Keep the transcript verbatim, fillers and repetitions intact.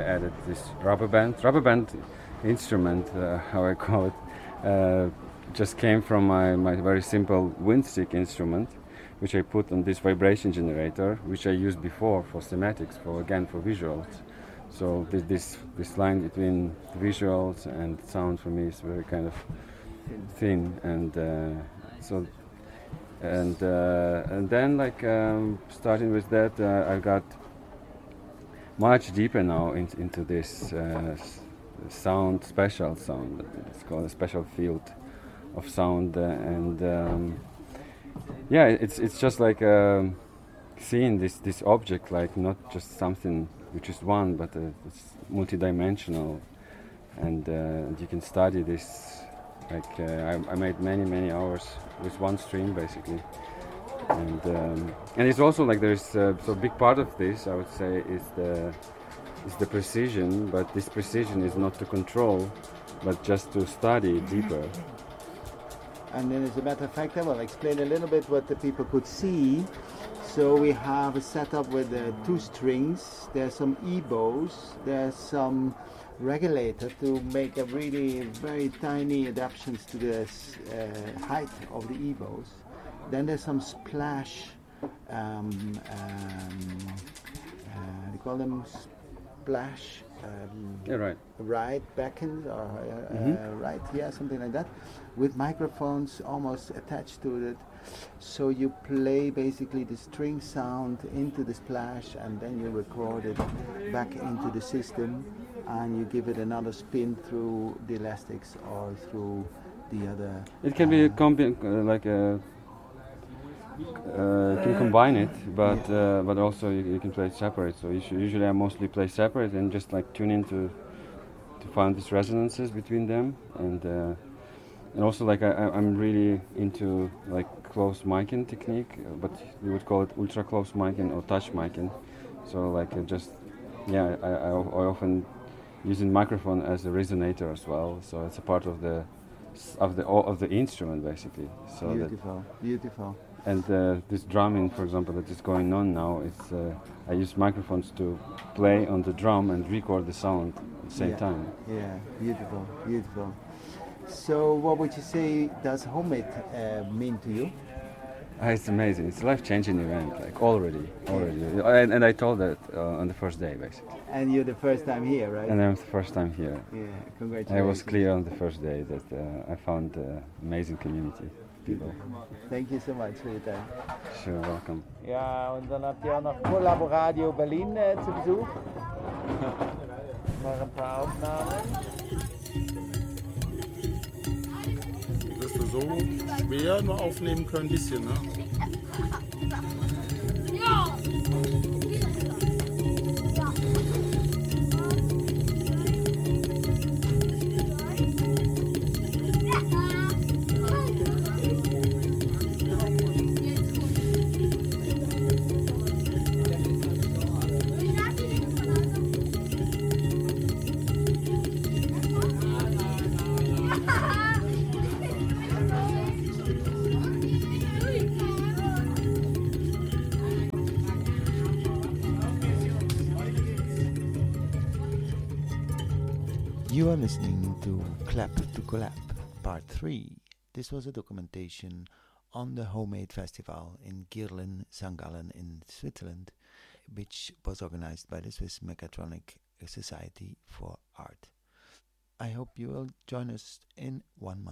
added this rubber band. Rubber band instrument, uh, how I call it, uh, just came from my, my very simple wind stick instrument, which I put on this vibration generator, which I used before for thematics, for again for visuals. So this this, this line between visuals and sound for me is very kind of thin, and uh, so and uh, and then like um, starting with that, uh, I got much deeper now in, into this uh, sound, special sound. It's called a special field of sound, uh, and um, yeah, it's it's just like um, seeing this this object like not just something which is one, but uh, it's multidimensional, and uh, you can study this. Like uh, I, I made many many hours with one string basically, and um, and it's also like there's uh, so a big part of this I would say is the is the precision, but this precision is not to control, but just to study deeper. And then, as a matter of fact, I will explain a little bit what the people could see. So we have a setup with uh, two strings. There's some E-bows. There's some regulator to make a really very tiny adaptations to the uh, height of the E-bows. Then there's some splash. Um, um, uh, they call them splash. Um, yeah, right. Right, backend or uh, mm-hmm. uh, right, yeah, something like that, with microphones almost attached to it. So you play basically the string sound into the splash, and then you record it back into the system, and you give it another spin through the elastics or through the other. It can uh, be a combi- uh, like a. Uh, you can combine it, but yeah. uh, but also you, you can play it separate. So usually, usually I mostly play separate and just like tune into to find these resonances between them, and uh, and also like I, I'm really into like close miking technique, but you would call it ultra close miking or touch miking. So like uh, just yeah, I, I, I often using microphone as a resonator as well. So it's a part of the of the of the instrument basically. So beautiful, that beautiful. And uh, this drumming, for example, that is going on now, it's, uh, I use microphones to play on the drum and record the sound at the same yeah. time. Yeah, beautiful, beautiful. So what would you say does Homemade uh, mean to you? Uh, it's amazing. It's a life-changing event, like already, already. Yeah. And, and I told that uh, on the first day, basically. And you're the first time here, right? And I'm the first time here. Yeah, congratulations. And it was clear on the first day that uh, I found uh, amazing community. People. Thank you so much for your time. Sure, welcome. Ja, und dann habt ihr auch noch Collaboradio Berlin äh, zu Besuch. Noch ein paar Aufnahmen. Wirst du so schwer nur aufnehmen können, ein bisschen, ne? Ja! You are listening to Clap to Collab, Part three. This was a documentation on the Homemade Festival in Girlen, Sankt Gallen in Switzerland, which was organized by the Swiss Mechatronic Society for Art. I hope you will join us in one month.